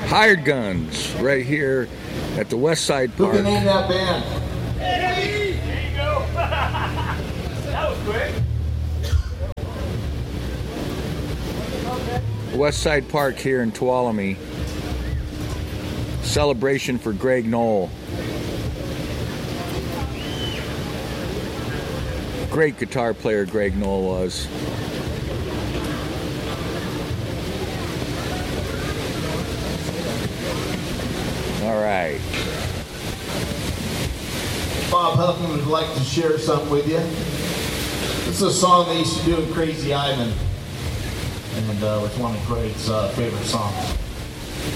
Hired Guns, right here at the West Side Park. Who can name that band? Hey! There you go. That was quick. West Side Park here in Tuolumne. Celebration for Greg Knoll. Great guitar player Greg Knoll was. All right. Bob Huffman would like to share something with you. This is a song they used to do in Crazy Ivan, and it's one of Greg's favorite songs.